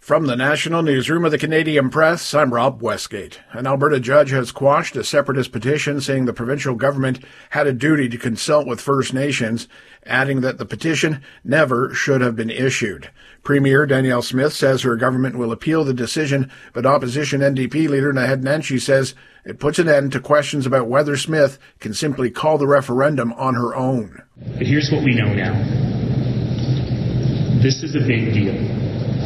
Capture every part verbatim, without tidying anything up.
From the National Newsroom of the Canadian Press, I'm Rob Westgate. An Alberta judge has quashed a separatist petition saying the provincial government had a duty to consult with First Nations, adding that the petition never should have been issued. Premier Danielle Smith says her government will appeal the decision, but opposition N D P leader Naheed Nenshi says it puts an end to questions about whether Smith can simply call the referendum on her own. But here's what we know now. This is a big deal.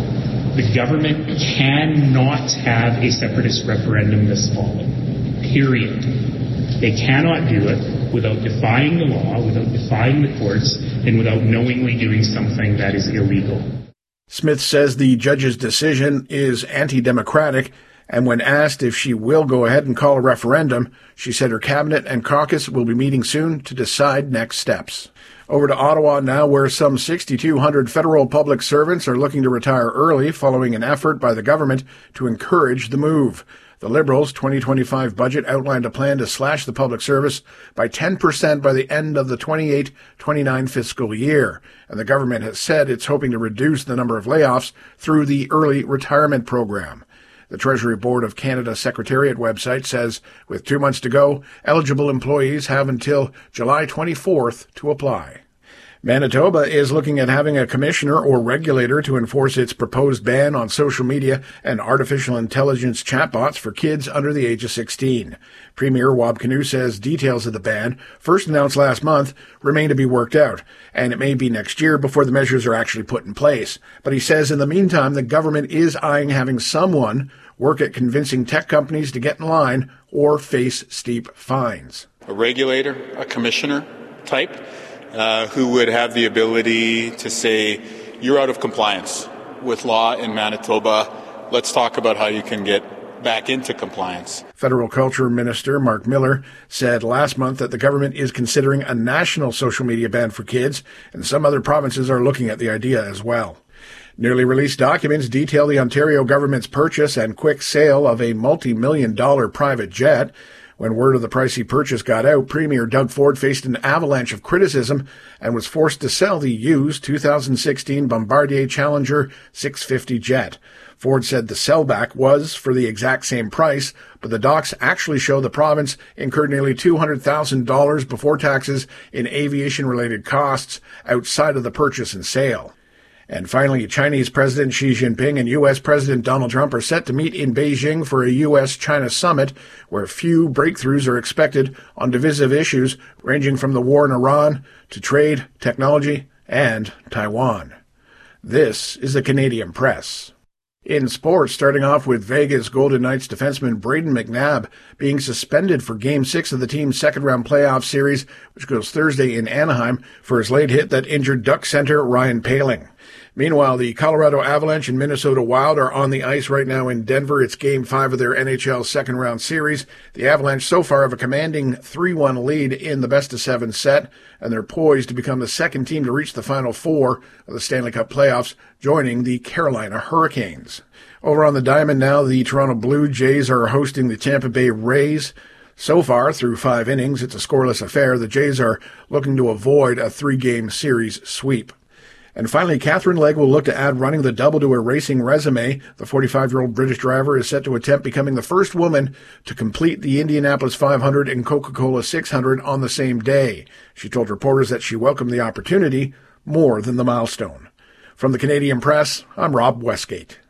The government cannot have a separatist referendum this fall. Period. They cannot do it without defying the law, without defying the courts, and without knowingly doing something that is illegal. Smith says the judge's decision is anti-democratic, and when asked if she will go ahead and call a referendum, she said her cabinet and caucus will be meeting soon to decide next steps. Over to Ottawa now, where some six thousand two hundred federal public servants are looking to retire early following an effort by the government to encourage the move. The Liberals' twenty twenty-five budget outlined a plan to slash the public service by ten percent by the end of the twenty-eight twenty-nine fiscal year, and the government has said it's hoping to reduce the number of layoffs through the early retirement program. The Treasury Board of Canada Secretariat website says with two months to go, eligible employees have until July twenty-fourth to apply. Manitoba is looking at having a commissioner or regulator to enforce its proposed ban on social media and artificial intelligence chatbots for kids under the age of sixteen. Premier Wab Kinew says details of the ban, first announced last month, remain to be worked out, and it may be next year before the measures are actually put in place. But he says in the meantime, the government is eyeing having someone work at convincing tech companies to get in line or face steep fines. A regulator, a commissioner type, Uh, who would have the ability to say, you're out of compliance with law in Manitoba. Let's talk about how you can get back into compliance. Federal Culture Minister Mark Miller said last month that the government is considering a national social media ban for kids, and some other provinces are looking at the idea as well. Newly released documents detail the Ontario government's purchase and quick sale of a multi-million dollar private jet. When word of the pricey purchase got out, Premier Doug Ford faced an avalanche of criticism and was forced to sell the used two thousand sixteen Bombardier Challenger six fifty jet. Ford said the sellback was for the exact same price, but the docs actually show the province incurred nearly two hundred thousand dollars before taxes in aviation-related costs outside of the purchase and sale. And finally, Chinese President Xi Jinping and U S President Donald Trump are set to meet in Beijing for a U S China summit where few breakthroughs are expected on divisive issues ranging from the war in Iran to trade, technology, and Taiwan. This is the Canadian Press. In sports, starting off with Vegas Golden Knights defenseman Brayden McNabb being suspended for Game six of the team's second-round playoff series, which goes Thursday in Anaheim, for his late hit that injured Duck center Ryan Poehling. Meanwhile, the Colorado Avalanche and Minnesota Wild are on the ice right now in Denver. It's Game five of their N H L second-round series. The Avalanche so far have a commanding three one lead in the best-of-seven set, and they're poised to become the second team to reach the Final Four of the Stanley Cup playoffs, joining the Carolina Hurricanes. Over on the diamond now, the Toronto Blue Jays are hosting the Tampa Bay Rays. So far, through five innings, it's a scoreless affair. The Jays are looking to avoid a three-game series sweep. And finally, Catherine Legge will look to add running the double to her racing resume. The forty-five-year-old British driver is set to attempt becoming the first woman to complete the Indianapolis five hundred and Coca-Cola six hundred on the same day. She told reporters that she welcomed the opportunity more than the milestone. From the Canadian Press, I'm Rob Westgate.